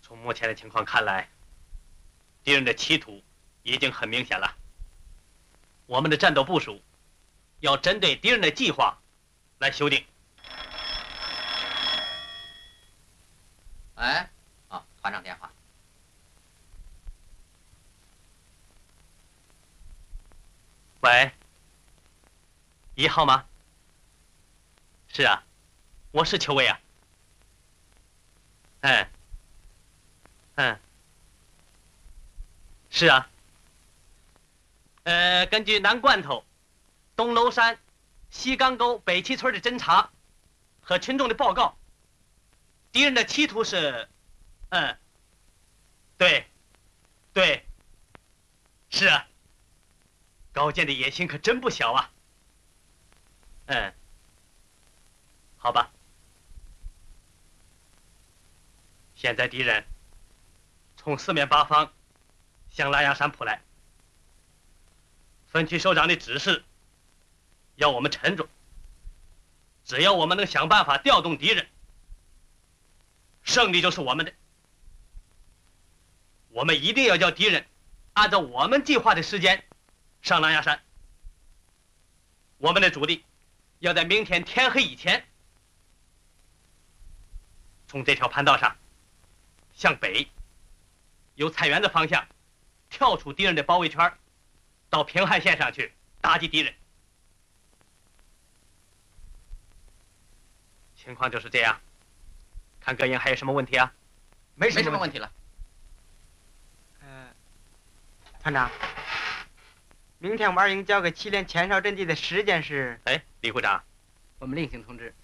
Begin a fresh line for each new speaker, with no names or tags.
从目前的情况看来，敌人的企图已经很明显了。我们的战斗部署要针对敌人的计划来修订。
哎，团长电话。
喂，1号吗？是啊，我是邱卫啊。是啊。根据南罐头、东楼山、西岗沟、北七村的侦查和群众的报告，敌人的企图是，对，是啊。高健的野心可真不小啊。好吧。现在敌人从4面8方向拉雅山扑来，分区首长的指示要我们沉着，只要我们能想办法调动敌人，胜利就是我们的。我们一定要叫敌人按照我们计划的时间上狼牙山。我们的主力要在明天天黑以前，从这条盘道上向北，由菜园子方向跳出敌人的包围圈，到平汉线上去打击敌人。情况就是这样。看各营还有什么问题啊？
没什么问题了。
团长，明天我们2营交给7连前哨阵地的时间是？
李股长，
我们另行通知。